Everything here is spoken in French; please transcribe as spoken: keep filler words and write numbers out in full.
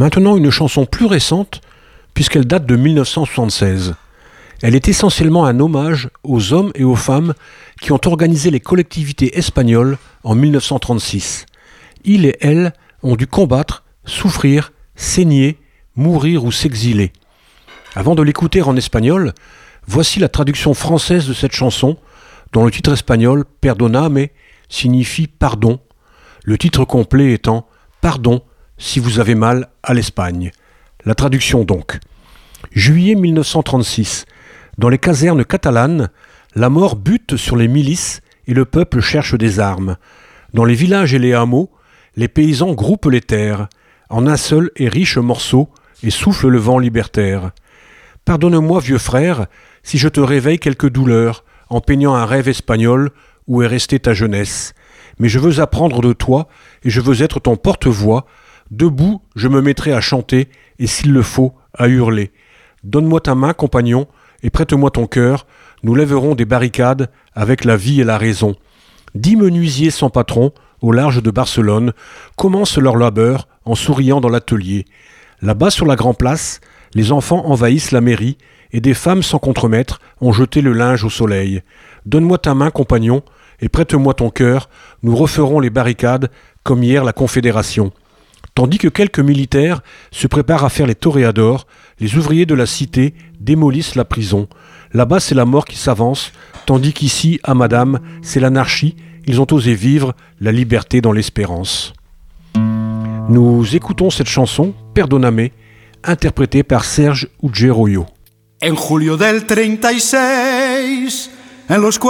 Maintenant, une chanson plus récente, puisqu'elle date de mille neuf cent soixante-seize. Elle est essentiellement un hommage aux hommes et aux femmes qui ont organisé les collectivités espagnoles en mille neuf cent trente-six. Ils et elles ont dû combattre, souffrir, saigner, mourir ou s'exiler. Avant de l'écouter en espagnol, voici la traduction française de cette chanson, dont le titre espagnol « Perdoname » signifie « pardon », le titre complet étant « Pardon si vous avez mal à l'Espagne ». La traduction donc. Juillet mille neuf cent trente-six. Dans les casernes catalanes, la mort bute sur les milices et le peuple cherche des armes. Dans les villages et les hameaux, les paysans groupent les terres en un seul et riche morceau et soufflent le vent libertaire. Pardonne-moi, vieux frère, si je te réveille quelque douleur en peignant un rêve espagnol où est restée ta jeunesse. Mais je veux apprendre de toi et je veux être ton porte-voix. Debout, je me mettrai à chanter et s'il le faut, à hurler. Donne-moi ta main, compagnon, et prête-moi ton cœur. Nous lèverons des barricades avec la vie et la raison. Dix menuisiers sans patron, au large de Barcelone, commencent leur labeur en souriant dans l'atelier. Là-bas, sur la Grand Place, les enfants envahissent la mairie et des femmes sans contremaître ont jeté le linge au soleil. Donne-moi ta main, compagnon, et prête-moi ton cœur. Nous referons les barricades comme hier la Confédération. Tandis que quelques militaires se préparent à faire les toréadors, les ouvriers de la cité démolissent la prison. Là-bas, c'est la mort qui s'avance, tandis qu'ici, à Madame, c'est l'anarchie. Ils ont osé vivre la liberté dans l'espérance. Nous écoutons cette chanson, Perdóname, interprétée par Serge Ugeroyo. En julio del treinta y seis, en los